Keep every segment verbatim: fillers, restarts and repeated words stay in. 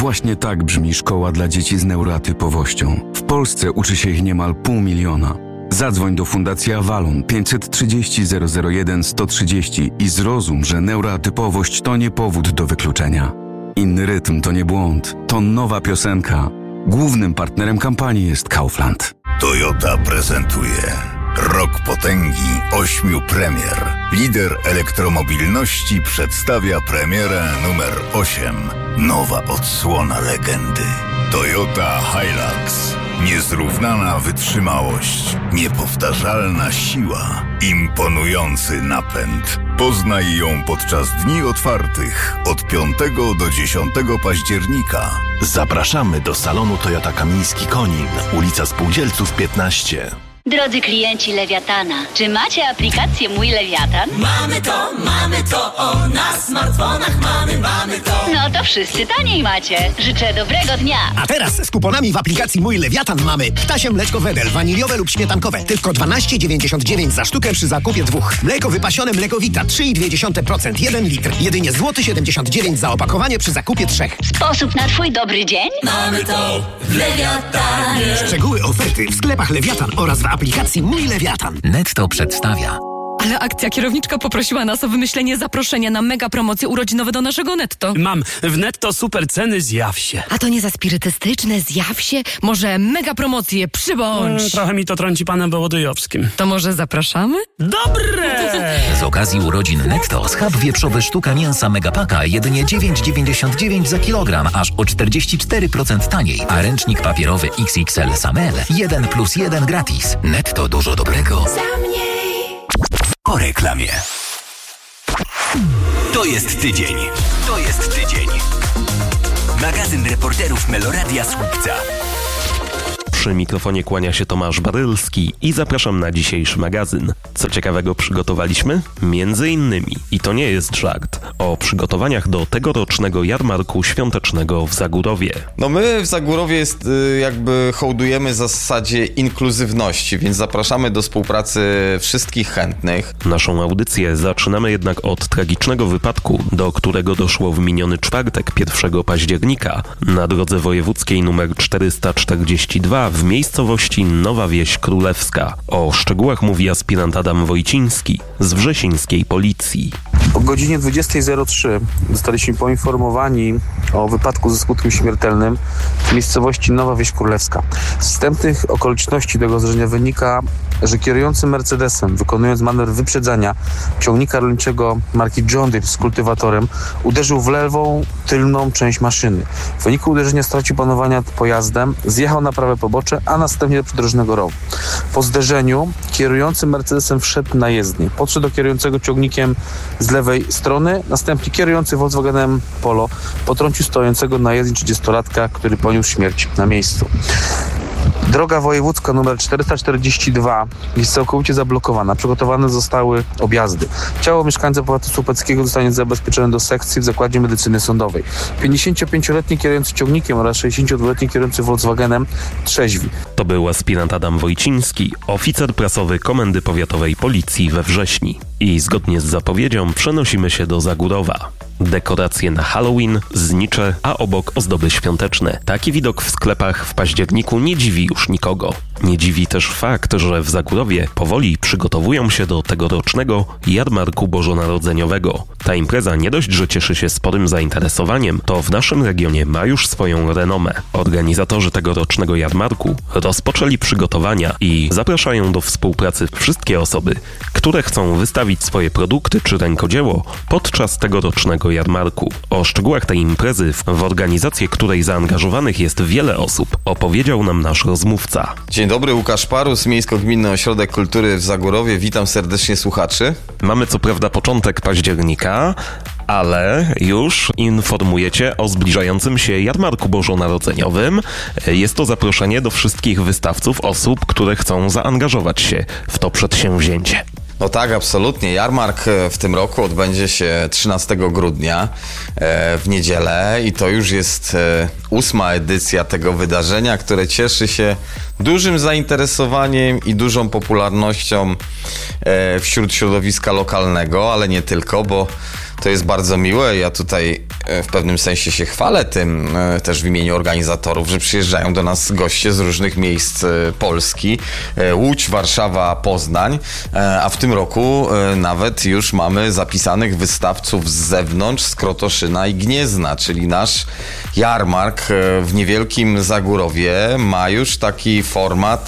Właśnie tak brzmi szkoła dla dzieci z neuroatypowością. W Polsce uczy się ich niemal pół miliona. Zadzwoń do Fundacji Avalon pięćset trzydzieści zero zero jeden sto trzydzieści i zrozum, że neuroatypowość to nie powód do wykluczenia. Inny rytm to nie błąd, to nowa piosenka. Głównym partnerem kampanii jest Kaufland. Toyota prezentuje Rok Potęgi ośmiu premier. Lider elektromobilności przedstawia premierę numer osiem. Nowa odsłona legendy. Toyota Hilux. Niezrównana wytrzymałość, niepowtarzalna siła, imponujący napęd. Poznaj ją podczas dni otwartych od piątego do dziesiątego października. Zapraszamy do salonu Toyota Kamiński Konin, ulica Spółdzielców piętnaście. Drodzy klienci Lewiatana, czy macie aplikację Mój Lewiatan? Mamy to, mamy to, o, na smartfonach mamy, mamy to. No to wszyscy taniej macie. Życzę dobrego dnia. A teraz z kuponami w aplikacji Mój Lewiatan mamy ptasie mleczko Wedel, waniliowe lub śmietankowe. Tylko dwanaście dziewięćdziesiąt dziewięć za sztukę przy zakupie dwóch. Mleko wypasione Mlekowita trzy i dwie dziesiąte procent, jeden litr. Jedynie złoty siedemdziesiąt dziewięć za opakowanie przy zakupie trzech. Sposób na twój dobry dzień? Mamy to w Lewiatanie. Szczegóły oferty w sklepach Lewiatan oraz w aplikacji Mój Lewiatan. Netto przedstawia. Ale akcja kierowniczka poprosiła nas o wymyślenie zaproszenia na mega promocje urodzinowe do naszego Netto. Mam w Netto super ceny, zjaw się. A to nie za spirytystyczne, zjaw się? Może mega promocje, przybądź. Hmm, trochę mi to trąci panem Wołodyjowskim. To może zapraszamy? Dobre! Z okazji urodzin Netto schab wieprzowy sztuka mięsa Megapaka jedynie dziewięć dziewięćdziesiąt dziewięć za kilogram, aż o czterdzieści cztery procent taniej. A ręcznik papierowy X X L Samel jeden plus jeden gratis. Netto dużo dobrego. Po reklamie. To jest tydzień. To jest tydzień. Magazyn reporterów Meloradia Słupca. Przy mikrofonie kłania się Tomasz Barylski i zapraszam na dzisiejszy magazyn. Co ciekawego przygotowaliśmy? Między innymi, i to nie jest żart, o przygotowaniach do tegorocznego jarmarku świątecznego w Zagórowie. No my w Zagórowie jest, jakby hołdujemy zasadzie inkluzywności, więc zapraszamy do współpracy wszystkich chętnych. Naszą audycję zaczynamy jednak od tragicznego wypadku, do którego doszło w miniony czwartek, pierwszego października, na drodze wojewódzkiej nr czterysta czterdzieści dwa w miejscowości Nowa Wieś Królewska. O szczegółach mówi aspirant Adam Wojciński z wrzesińskiej policji. O godzinie dwudziestej zero trzy zostaliśmy poinformowani o wypadku ze skutkiem śmiertelnym w miejscowości Nowa Wieś Królewska. Z wstępnych okoliczności tego zdarzenia wynika, że kierujący Mercedesem, wykonując manewr wyprzedzania ciągnika rolniczego marki John Deere z kultywatorem, uderzył w lewą tylną część maszyny. W wyniku uderzenia stracił panowania nad pojazdem, zjechał na prawe pobocze, a następnie do przydrożnego rowu. Po zderzeniu kierujący Mercedesem wszedł na jezdnię. Podszedł do kierującego ciągnikiem z lewej strony, następnie kierujący Volkswagenem Polo potrącił stojącego na jezdni trzydziestolatka, który poniósł śmierć na miejscu. Droga wojewódzka nr czterysta czterdzieści dwa jest całkowicie zablokowana. Przygotowane zostały objazdy. Ciało mieszkańca powiatu słupeckiego zostanie zabezpieczone do sekcji w Zakładzie Medycyny Sądowej. pięćdziesięciopięcioletni kierujący ciągnikiem oraz sześćdziesięciodwuletni kierujący Volkswagenem trzeźwi. To był aspirant Adam Wojciński, oficer prasowy Komendy Powiatowej Policji we Wrześni. I zgodnie z zapowiedzią przenosimy się do Zagórowa. Dekoracje na Halloween, znicze, a obok ozdoby świąteczne. Taki widok w sklepach w październiku nie dziwi już nikogo. Nie dziwi też fakt, że w Zagórowie powoli przygotowują się do tegorocznego jarmarku bożonarodzeniowego. Ta impreza nie dość, że cieszy się sporym zainteresowaniem, to w naszym regionie ma już swoją renomę. Organizatorzy tegorocznego jarmarku rozpoczęli przygotowania i zapraszają do współpracy wszystkie osoby, które chcą wystawić swoje produkty czy rękodzieło podczas tegorocznego jarmarku. O szczegółach tej imprezy, w organizację której zaangażowanych jest wiele osób, opowiedział nam nasz rozmówca. Dzień dobry, Łukasz Parus, Miejsko-Gminny Ośrodek Kultury w Zagórowie. Witam serdecznie słuchaczy. Mamy co prawda początek października, ale już informujecie o zbliżającym się jarmarku bożonarodzeniowym. Jest to zaproszenie do wszystkich wystawców, osób, które chcą zaangażować się w to przedsięwzięcie. No tak, absolutnie. Jarmark w tym roku odbędzie się trzynastego grudnia w niedzielę i to już jest ósma edycja tego wydarzenia, które cieszy się dużym zainteresowaniem i dużą popularnością wśród środowiska lokalnego, ale nie tylko, bo To jest bardzo miłe. Ja tutaj w pewnym sensie się chwalę tym też w imieniu organizatorów, że przyjeżdżają do nas goście z różnych miejsc Polski. Łódź, Warszawa, Poznań. A w tym roku nawet już mamy zapisanych wystawców z zewnątrz, z Krotoszyna i Gniezna, czyli nasz jarmark w niewielkim Zagórowie ma już taki format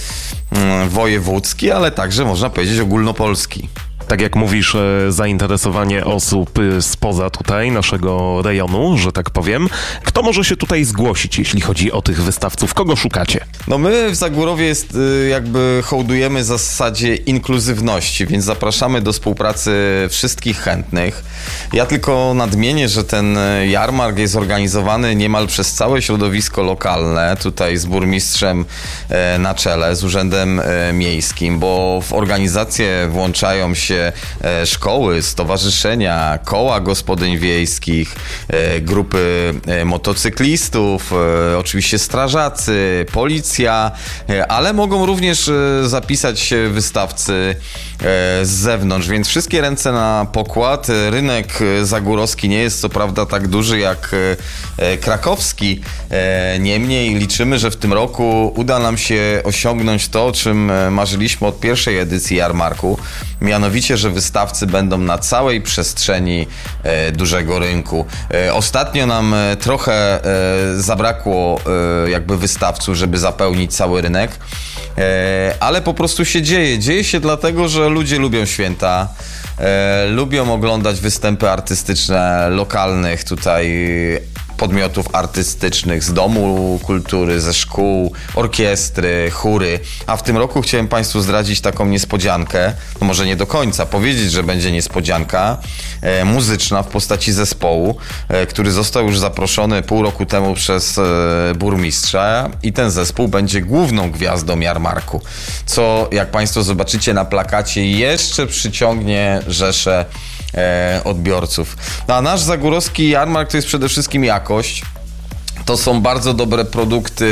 wojewódzki, ale także można powiedzieć ogólnopolski. Tak jak mówisz, zainteresowanie osób spoza tutaj, naszego rejonu, że tak powiem. Kto może się tutaj zgłosić, jeśli chodzi o tych wystawców? Kogo szukacie? No my w Zagórowie jest, jakby hołdujemy zasadzie inkluzywności, więc zapraszamy do współpracy wszystkich chętnych. Ja tylko nadmienię, że ten jarmark jest organizowany niemal przez całe środowisko lokalne, tutaj z burmistrzem na czele, z urzędem miejskim, bo w organizację włączają się szkoły, stowarzyszenia, koła gospodyń wiejskich, grupy motocyklistów, oczywiście strażacy, policja, ale mogą również zapisać się wystawcy z zewnątrz, więc wszystkie ręce na pokład. Rynek zagórowski nie jest co prawda tak duży jak krakowski, niemniej liczymy, że w tym roku uda nam się osiągnąć to, o czym marzyliśmy od pierwszej edycji jarmarku, mianowicie, że wystawcy będą na całej przestrzeni e, dużego rynku. E, ostatnio nam e, trochę e, zabrakło e, jakby wystawców, żeby zapełnić cały rynek, e, ale po prostu się dzieje. Dzieje się dlatego, że ludzie lubią święta, e, lubią oglądać występy artystyczne lokalnych tutaj podmiotów artystycznych z Domu Kultury, ze szkół, orkiestry, chóry. A w tym roku chciałem Państwu zdradzić taką niespodziankę, no może nie do końca, powiedzieć, że będzie niespodzianka e, muzyczna w postaci zespołu, e, który został już zaproszony pół roku temu przez e, burmistrza i ten zespół będzie główną gwiazdą jarmarku, co jak Państwo zobaczycie na plakacie jeszcze przyciągnie rzesze e, odbiorców. No, a nasz zagórowski jarmark to jest przede wszystkim jakość. To są bardzo dobre produkty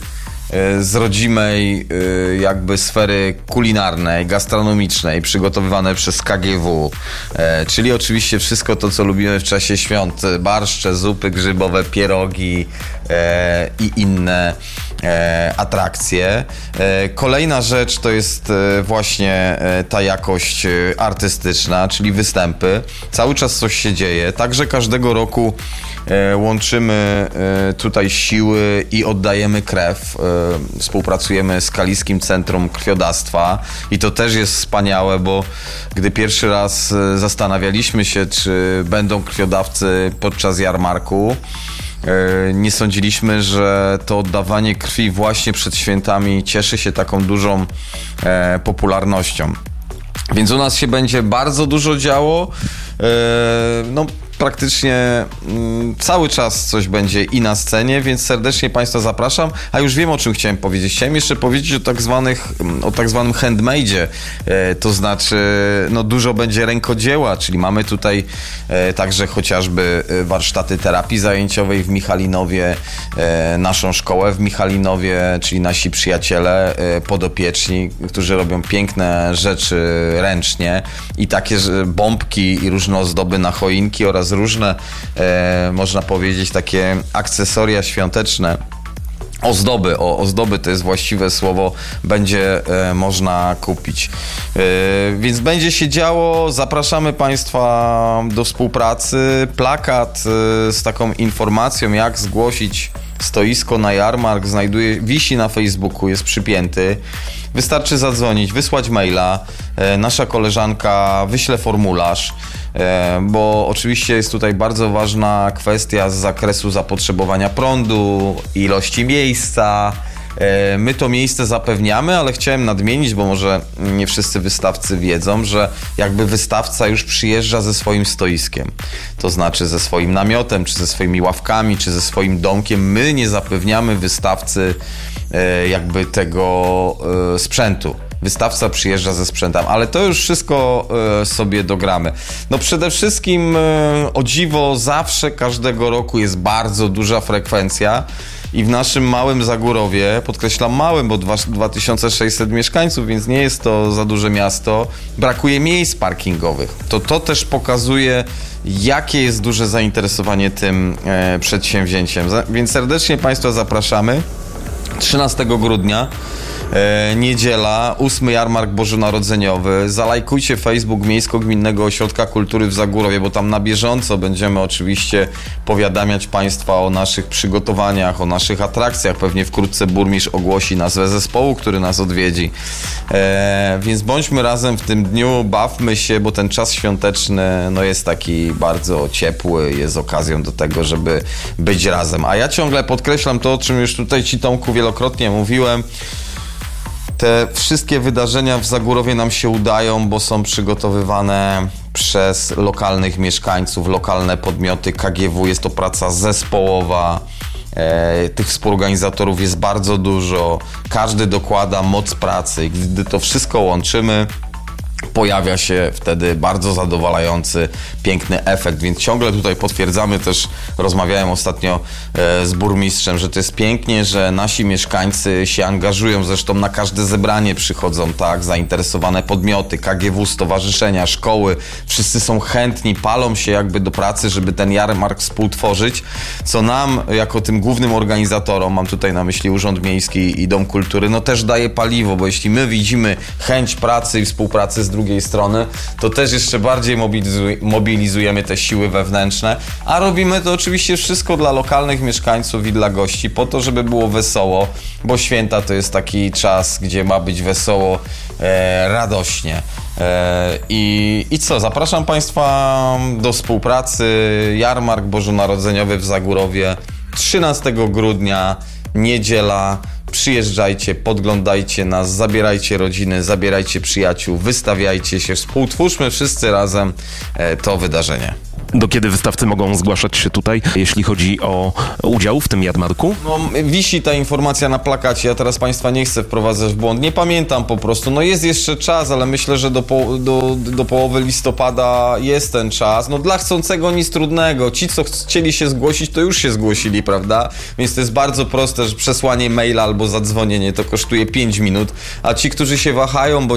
z rodzimej jakby sfery kulinarnej, gastronomicznej, przygotowywane przez K G W, czyli oczywiście wszystko to, co lubimy w czasie świąt, barszcze, zupy grzybowe, pierogi i inne atrakcje. Kolejna rzecz to jest właśnie ta jakość artystyczna, czyli występy. Cały czas coś się dzieje, także każdego roku łączymy tutaj siły i oddajemy krew. Współpracujemy z Kaliskim Centrum Krwiodawstwa i to też jest wspaniałe, bo gdy pierwszy raz zastanawialiśmy się, czy będą krwiodawcy podczas jarmarku, nie sądziliśmy, że to oddawanie krwi właśnie przed świętami cieszy się taką dużą popularnością. Więc u nas się będzie bardzo dużo działo. No, praktycznie mm, cały czas coś będzie i na scenie, więc serdecznie Państwa zapraszam. A już wiem, o czym chciałem powiedzieć. Chciałem jeszcze powiedzieć o tak zwanych, o tak zwanym handmade'zie. E, to znaczy, no dużo będzie rękodzieła, czyli mamy tutaj e, także chociażby warsztaty terapii zajęciowej w Michalinowie, e, naszą szkołę w Michalinowie, czyli nasi przyjaciele e, podopieczni, którzy robią piękne rzeczy ręcznie i takie bombki i różne ozdoby na choinki oraz różne, e, można powiedzieć, takie akcesoria świąteczne. Ozdoby, o, ozdoby to jest właściwe słowo, będzie e, można kupić. E, więc będzie się działo, zapraszamy Państwa do współpracy. Plakat e, z taką informacją, jak zgłosić stoisko na jarmark, znajduje, wisi na Facebooku, jest przypięty. Wystarczy zadzwonić, wysłać maila, e, nasza koleżanka wyśle formularz, e, bo oczywiście jest tutaj bardzo ważna kwestia z zakresu zapotrzebowania prądu, ilości miejsca. E, my to miejsce zapewniamy, ale chciałem nadmienić, bo może nie wszyscy wystawcy wiedzą, że jakby wystawca już przyjeżdża ze swoim stoiskiem, to znaczy ze swoim namiotem, czy ze swoimi ławkami, czy ze swoim domkiem. My nie zapewniamy wystawcy jakby tego sprzętu. wystawca przyjeżdża ze sprzętem, ale to już wszystko e, sobie dogramy. No przede wszystkim e, o dziwo zawsze każdego roku jest bardzo duża frekwencja i w naszym małym Zagórowie, podkreślam małym, bo dwa tysiące sześćset mieszkańców, więc nie jest to za duże miasto, brakuje miejsc parkingowych. To to też pokazuje, jakie jest duże zainteresowanie tym e, przedsięwzięciem. Za, więc serdecznie Państwa zapraszamy. trzynastego grudnia, e, niedziela, ósmy jarmark bożonarodzeniowy. Zalajkujcie Facebook Miejsko-Gminnego Ośrodka Kultury w Zagórowie, bo tam na bieżąco będziemy oczywiście powiadamiać Państwa o naszych przygotowaniach, o naszych atrakcjach. Pewnie wkrótce burmistrz ogłosi nazwę zespołu, który nas odwiedzi. E, więc bądźmy razem w tym dniu, bawmy się, bo ten czas świąteczny no, jest taki bardzo ciepły, jest okazją do tego, żeby być razem. A ja ciągle podkreślam to, o czym już tutaj Ci, Tomku, wielokrotnie mówiłem. Te wszystkie wydarzenia w Zagórowie nam się udają, bo są przygotowywane przez lokalnych mieszkańców, lokalne podmioty K G W. Jest to praca zespołowa. E, tych współorganizatorów jest bardzo dużo. Każdy dokłada moc pracy i gdy to wszystko łączymy, pojawia się wtedy bardzo zadowalający, piękny efekt, więc ciągle tutaj potwierdzamy też, rozmawiałem ostatnio e, z burmistrzem, że to jest pięknie, że nasi mieszkańcy się angażują, zresztą na każde zebranie przychodzą, tak, zainteresowane podmioty, K G W, stowarzyszenia, szkoły, wszyscy są chętni, palą się jakby do pracy, żeby ten jarmark współtworzyć, co nam, jako tym głównym organizatorom, mam tutaj na myśli Urząd Miejski i Dom Kultury, no też daje paliwo, bo jeśli my widzimy chęć pracy i współpracy z drugiej strony, to też jeszcze bardziej mobilizuj, mobilizujemy te siły wewnętrzne, a robimy to oczywiście wszystko dla lokalnych mieszkańców i dla gości, po to, żeby było wesoło, bo święta to jest taki czas, gdzie ma być wesoło, e, radośnie. E, i, I co? Zapraszam Państwa do współpracy. Jarmark bożonarodzeniowy w Zagórowie, trzynastego grudnia, niedziela. Przyjeżdżajcie, podglądajcie nas, zabierajcie rodziny, zabierajcie przyjaciół, wystawiajcie się, współtwórzmy wszyscy razem e, to wydarzenie. Do kiedy wystawcy mogą zgłaszać się tutaj, jeśli chodzi o udział w tym jarmarku? No, wisi ta informacja na plakacie, ja teraz Państwa nie chcę wprowadzać w błąd, nie pamiętam po prostu, no jest jeszcze czas, ale myślę, że do, po, do, do połowy listopada jest ten czas. No dla chcącego nic trudnego, ci co chcieli się zgłosić, to już się zgłosili, prawda? Więc to jest bardzo proste, że przesłanie maila albo zadzwonienie to kosztuje pięć minut, a ci, którzy się wahają, bo